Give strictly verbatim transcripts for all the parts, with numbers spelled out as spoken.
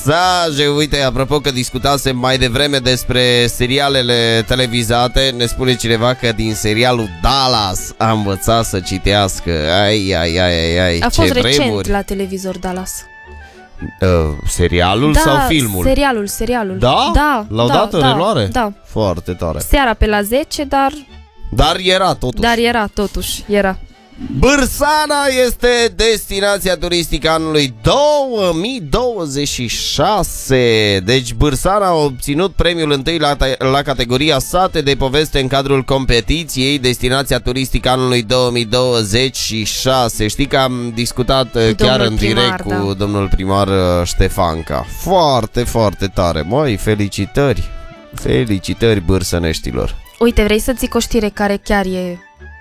Mesaje, uite, apropo că discutasem mai devreme despre serialele televizate, ne spune cineva că din serialul Dallas a învățat să citească. Ai, ai, ai, ai, ai. A fost ce recent vremuri. la televizor Dallas. Uh, serialul da, sau filmul? serialul, serialul. Da? Da, L-au da, dat în da, reluare? Da. Foarte tare. Seara pe la zece, dar Dar era totuși. dar era totuși, era. Bârsana este destinația turistică anului două mii douăzeci și șase. Deci Bârsana a obținut premiul întâi la, la categoria sate de poveste în cadrul competiției Destinația turistică anului două mii douăzeci și șase. Știi că am discutat cu chiar în primar, direct da. cu domnul primar Ștefanca. Foarte, foarte tare. Măi, felicitări. Felicitări bârsăneștilor. Uite, vrei să zic o știre care chiar e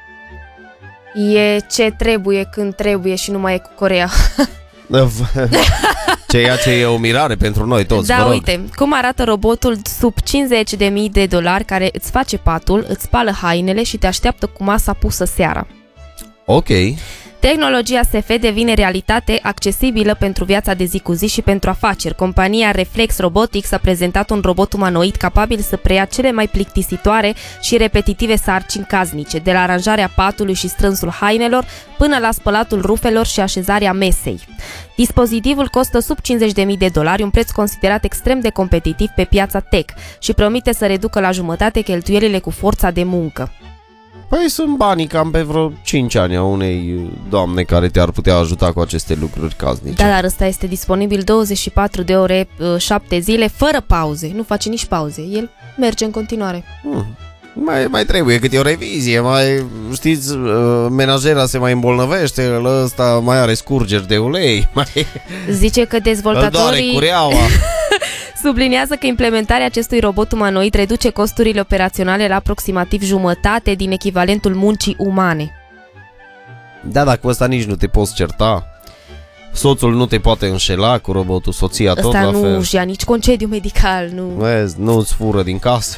E ce trebuie când trebuie și nu mai e cu Coreea. Ceea ce e o mirare pentru noi toți. Da, uite, cum arată robotul sub cincizeci de mii de dolari care îți face patul, îți spală hainele și te așteaptă cu masa pusă seara. Ok. Tehnologia S F devine realitate accesibilă pentru viața de zi cu zi și pentru afaceri. Compania Reflex Robotics a prezentat un robot umanoid capabil să preia cele mai plictisitoare și repetitive sarcini casnice, de la aranjarea patului și strânsul hainelor până la spălatul rufelor și așezarea mesei. Dispozitivul costă sub cincizeci de mii de dolari, un preț considerat extrem de competitiv pe piața tech și promite să reducă la jumătate cheltuielile cu forța de muncă. Păi sunt banii cam pe vreo cinci ani a unei doamne care te-ar putea ajuta cu aceste lucruri casnice. Da, dar ăsta este disponibil douăzeci și patru de ore, șapte zile, fără pauze. Nu face nici pauze. El merge în continuare. Hmm. Mai, mai trebuie câte o revizie, mai, știți, menajera se mai îmbolnăvește, ăsta mai are scurgeri de ulei, mai... Zice că dezvoltatorii... Îl doare cureaua. Subliniază că implementarea acestui robot umanoid reduce costurile operaționale la aproximativ jumătate din echivalentul muncii umane. Da, dar cu ăsta nici nu te poți certa. Soțul nu te poate înșela cu robotul, soția tot Ăsta la nu fel. își ia nici concediu medical, nu. Vezi, nu-ți fură din casă.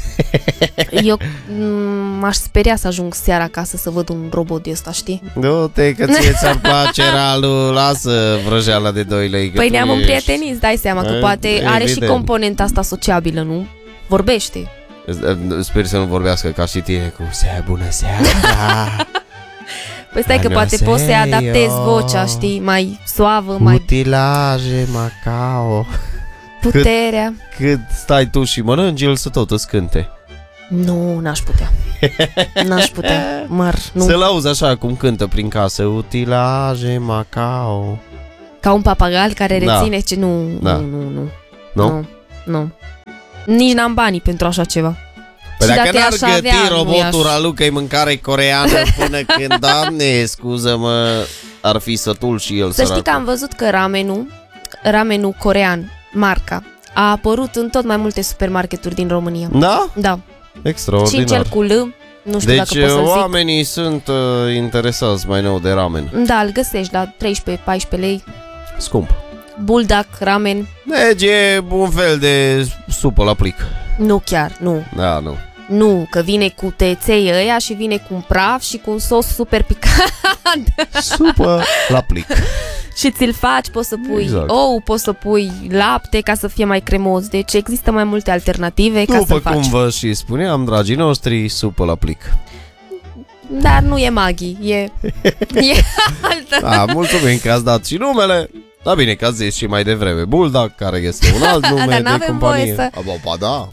Eu m-aș speria să ajung seara acasă să văd un robot de ăsta, știi? Du-te că ție ți-ar place ralu, lasă vrăjeala de doi lei. Păi ne-am împrietenit, dai seama că E, poate evident. are și componenta asta sociabilă, nu? Vorbește. Sper să nu vorbească ca și tine cu "Sea, bună seara". Păi stai că poate poți să-i adaptezi vocea, știi? Mai suavă, mai Utilaje Macao. puterea. Cât, cât stai tu și mănânci, el să tot îți cânte. Nu, n-aș putea. N-aș putea, măr, nu. Să-l auzi așa cum cântă prin casă. Utilaje Macao. Ca un papagal care Da. reține ce... Nu, Da. nu, nu, nu. Nu? Nu, nu. Nici n-am banii pentru așa ceva. Păi Și dacă dacă n-ar i-aș găti avea, nu robotul i-aș- Ralu că-i mâncare coreeană până când, Doamne, scuză-mă, ar fi sătul și el, Să știi săracul. că am văzut că ramenul, ramenul corean, marca, a apărut în tot mai multe supermarketuri din România. Da? Da. Extraordinar. Și în cel cu L, nu știu Deci dacă pot să-l zic. oamenii sunt uh, interesați mai nou de ramen. Da, îl găsești la treisprezece paisprezece lei. Scump. Buldak, ramen. Deci e un fel de supă la plic. Nu chiar, nu. Da, nu. Nu, că vine cu tăieței ăia și vine cu un praf și cu un sos super picant. Supă la plic. Și ți-l faci, poți să pui Exact. ou, poți să pui lapte ca să fie mai cremos. Deci există mai multe alternative ca După să-l faci. cum vă și spuneam, dragii noștri, supă la plic. Dar nu e Maghi, e, e altă. Da, mulțumim că ați dat și numele. Da, bine că ați zis și mai devreme Bulldog, care este un alt nume Dar de n-avem companie. voie să- A, bă, ba, da.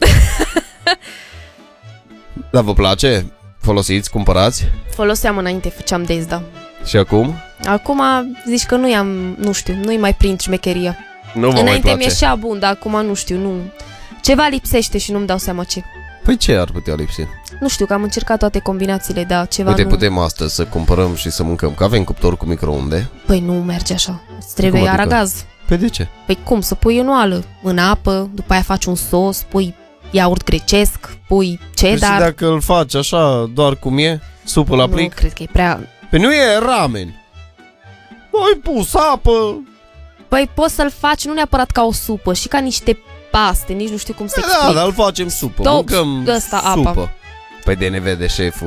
Dar vă place? Folosiți, cumpărați? Foloseam înainte, făceam dezda. Și acum? Acum zici că nu i-am, nu știu, nu-i mai prind șmecheria. Nu vă mai Înainte place. mi-eșea bun, dar acum nu știu, nu. Ceva lipsește și nu-mi dau seama ce. Păi ce ar putea lipsi? Nu știu, că am încercat toate combinațiile, dar ceva Uite, nu... putem astăzi să cumpărăm și să mâncăm, că avem cuptor cu microunde. Păi nu merge așa, îți trebuie Cum adică? aragaz. Păi de ce? Păi cum, să pui în oală, în apă, după aia faci un sos, pui iaurt grecesc, pui Păi și cheddar. dacă îl faci așa, doar cum e, supă la Nu, plic, cred că e prea... păi nu e ramen. Ai pus apă. Păi poți să-l faci nu neapărat ca o supă, și ca niște paste, nici nu știu cum să Da, explic. dar îl facem supă, Top, mâncăm ăsta, apa. supă. Păi de ne vede șeful.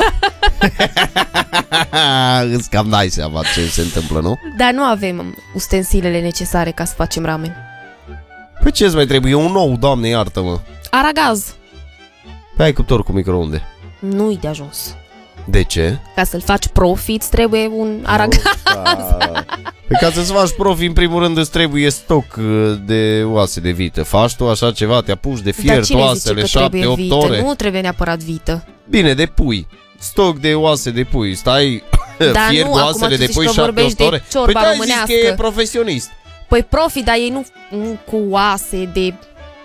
Îți cam dai seama ce se întâmplă, nu? Dar nu avem ustensilele necesare ca să facem ramen. Păi ce-ți mai trebuie? Un nou, Doamne, iartă-mă. Aragaz. Păi ai cuptor cu microunde. Nu-i de ajuns. De ce? Ca să-l faci profit, îți trebuie un aragaz. Păi ca să-ți faci profi, în primul rând îți trebuie stoc de oase de vită. Faci tu așa ceva, te apuci de fiert oasele șapte opt ore. Nu trebuie neapărat vită. Bine, de pui. Stoc de oase de pui. Stai, da, fiert nu, oasele de pui șapte opt ore. Păi te-ai zis că e profesionist. Păi profit, dar ei nu, nu cu oase de...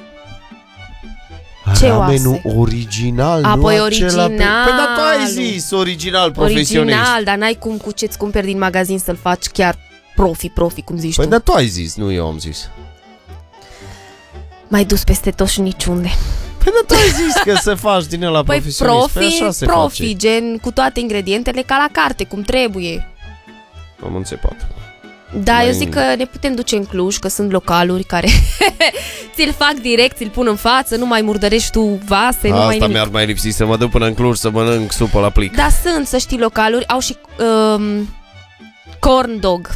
Ce ramenul original, A, nu păi acela original. Pe... Păi dar tu ai zis original, profesionist. Original, dar n-ai cum cu ce-ți cumperi din magazin să-l faci chiar profi, profi, cum zici păi tu. Păi dar tu ai zis, nu eu am zis. M-ai dus peste tot și niciunde. Păi dar tu ai zis că să faci din ăla păi profesionist. Profi, păi așa se profi, face. gen cu toate ingredientele ca la carte, cum trebuie. Am înțepat. Da, Mai... eu zic că ne putem duce în Cluj, că sunt localuri care ți-l fac direct, ți-l pun în față, nu mai murdărești tu vase, Asta nu mai nimic. mi-ar mai lipsi, să mă duc până în Cluj să mănânc supă la plic. Da, sunt, să știi, localuri, au și um, corn dog.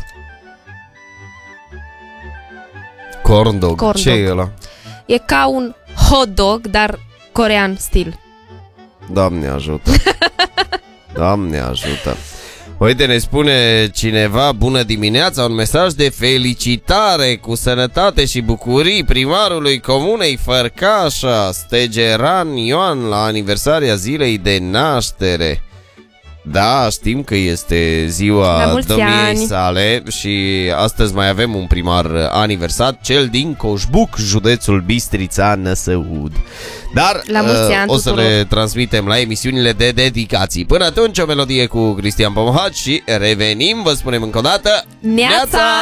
Corn dog, corn ce dog. e ăla? E ca un hot dog, dar corean stil. Doamne ajută. Doamne ajută. Uite, ne spune cineva, bună dimineața, un mesaj de felicitare cu sănătate și bucurii primarului comunei Fărcașa, Stegeran Ioan, la aniversarea zilei de naștere. Da, știm că este ziua domniei ani. sale și astăzi mai avem un primar aniversat, cel din Coșbuc, județul Bistrița, Năsăud. Dar la mulți ani uh, o să tuturor. le transmitem la emisiunile de dedicații. Până atunci, o melodie cu Cristian Pomohac și revenim, vă spunem încă o dată, Neața!